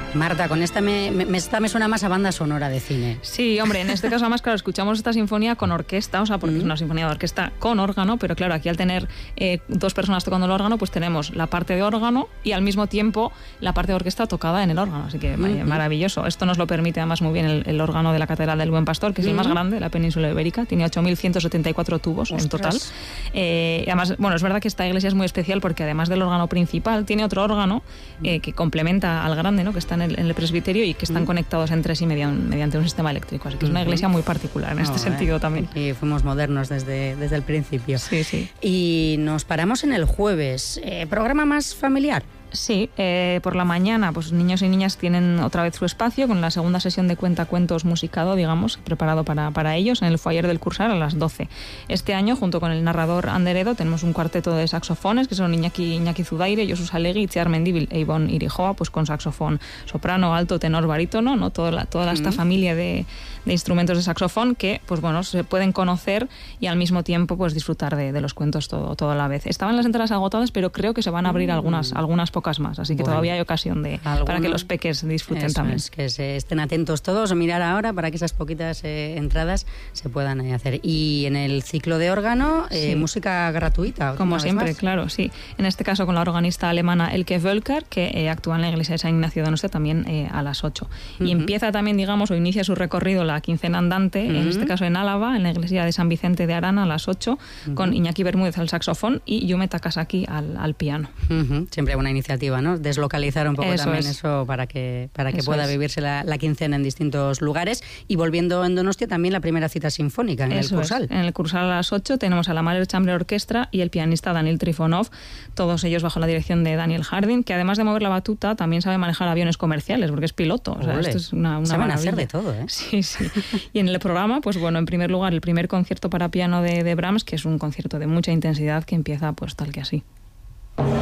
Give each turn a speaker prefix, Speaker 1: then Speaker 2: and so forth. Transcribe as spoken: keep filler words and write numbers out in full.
Speaker 1: Marta, con esta me, me, esta me suena más a banda sonora de cine.
Speaker 2: Sí, hombre, en este caso además, claro, escuchamos esta sinfonía con orquesta, o sea, porque mm. es una sinfonía de orquesta con órgano, pero claro, aquí al tener eh, dos personas tocando el órgano, pues tenemos la parte de órgano y al mismo tiempo la parte de orquesta tocada en el órgano, así que mm-hmm. maravilloso. Esto nos lo permite además muy bien el, el órgano de la Catedral del Buen Pastor, que es mm-hmm. el más grande de la península ibérica, tiene ocho mil ciento setenta y cuatro tubos Ostras. en total. Eh, y además, bueno, es verdad que esta iglesia es muy especial porque además del órgano principal, tiene otro órgano eh, que complementa al grande, ¿no?, que está en el, en el presbiterio y que están mm. conectados entre sí mediante, mediante un sistema eléctrico. Así que es una iglesia muy particular en este oh, sentido eh. también.
Speaker 1: Y fuimos modernos desde, desde el principio.
Speaker 2: Sí, sí.
Speaker 1: Y nos paramos en el jueves. Eh, ¿Programa más familiar?
Speaker 2: Sí, eh, por la mañana pues niños y niñas tienen otra vez su espacio con la segunda sesión de cuentacuentos musicado, digamos, preparado para, para ellos en el foyer del Cursal a las doce. Este año, junto con el narrador Anderedo, tenemos un cuarteto de saxofones que son Iñaki, Iñaki Zudaire, Josu Salegui, Itziar Mendíbil e Ivonne Irijoa, pues con saxofón soprano, alto, tenor, barítono, ¿no? Toda, la, toda esta mm. familia de, de instrumentos de saxofón que, pues bueno, se pueden conocer y al mismo tiempo pues disfrutar de, de los cuentos todo, todo a la vez. Estaban las entradas agotadas, pero creo que se van a abrir mm. algunas, algunas pocas más, así que bueno, todavía hay ocasión de para que los peques disfruten
Speaker 1: eso
Speaker 2: también.
Speaker 1: Es, que se estén atentos todos, o mirar ahora para que esas poquitas eh, entradas se puedan eh, hacer. Y en el ciclo de órgano, eh, sí. música gratuita.
Speaker 2: Como siempre, claro, sí. En este caso con la organista alemana Elke Völker, que eh, actúa en la iglesia de San Ignacio de Donostia también eh, a las ocho. Uh-huh. Y empieza también, digamos, o inicia su recorrido la quincena andante, uh-huh. en este caso en Álava, en la iglesia de San Vicente de Arana a las ocho, uh-huh. con Iñaki Bermúdez al saxofón y Yume Takasaki al, al piano.
Speaker 1: Uh-huh. Siempre una iniciativa, ¿no? Deslocalizar un poco
Speaker 2: eso
Speaker 1: también
Speaker 2: es.
Speaker 1: eso para que para que
Speaker 2: eso
Speaker 1: pueda
Speaker 2: es.
Speaker 1: vivirse la, la quincena en distintos lugares. Y volviendo en Donostia, también la primera cita sinfónica en eso el Cursal.
Speaker 2: Es. En el Cursal a las ocho tenemos a la Mahler Chamber Orchestra y el pianista Daniel Trifonov, todos ellos bajo la dirección de Daniel Harding, que además de mover la batuta también sabe manejar aviones comerciales porque es piloto. O sea, esto es una, una
Speaker 1: Saben
Speaker 2: maravilla.
Speaker 1: hacer de todo, ¿eh?
Speaker 2: Sí, sí. Y en el programa, pues bueno, en primer lugar el primer concierto para piano de, de Brahms, que es un concierto de mucha intensidad que empieza pues tal que así.